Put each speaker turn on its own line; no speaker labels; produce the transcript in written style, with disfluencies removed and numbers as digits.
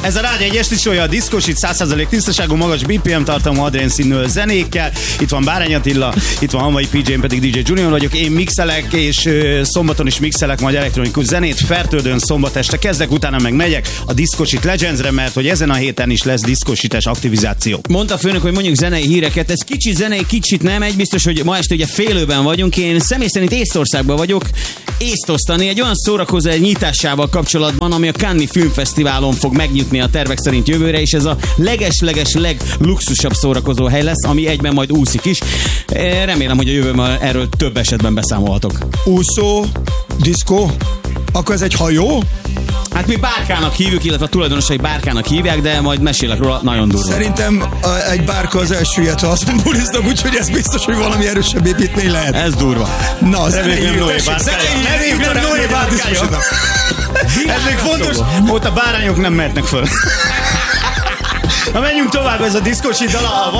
Ez a Rádió egy esti show, a Diszkósit 100% tisztaságú, magas BPM tartalmú Adrien színű zenékkel. Itt van Bárány Attila, itt van Hamvai PJ, én pedig DJ Junior vagyok. Én mixelek, és szombaton is mixelek majd elektronikus zenét. Fertődön szombat este kezdek, utána meg megyek a Diszkósit Legendsre, mert hogy ezen a héten is lesz diszkósítás aktivizáció.
Mondta a főnök, hogy mondjuk zenei híreket. Ez kicsit zenei, kicsit nem. Egy biztos, hogy ma este ugye félőben vagyunk. Én személy szerint Észtországban vagyok. Észt osztani egy olyan szórakozó nyitásával kapcsolatban, ami a Cannes Filmfesztiválon fog megnyitni a tervek szerint jövőre, és ez a leges legluxusabb szórakozó hely lesz, ami egyben majd úszik is. Remélem, hogy a jövőben erről több esetben beszámolhatok.
Úszó, diszkó, akkor ez egy hajó?
Hát mi bárkának hívjuk, illetve a tulajdonosai bárkának hívják, de majd mesélek róla, nagyon durva.
Szerintem egy bárka az elsüllyedt, ha azon buliznak, úgyhogy ez biztos, hogy valami erősebb építmény lehet.
Ez durva.
Na,
Reméljük nem Noé bárkája. Ez még fontos, ott a bárányok nem mehetnek föl. Na menjünk tovább, ez a Diszkósit dala,